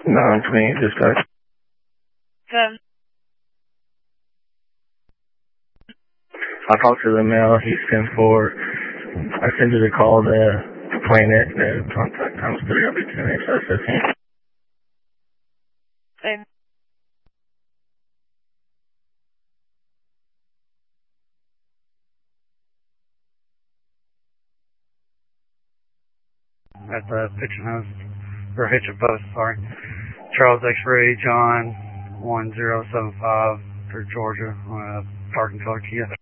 928 dispatch. Good. I talked to the male. He's 10-4. I sent you to call the planet. The contact times 3. I'll be 10 so 15. Same. At the pitching house, or hitch of both, sorry. Charles X-Ray, John 1075 for Georgia, parking color Kia.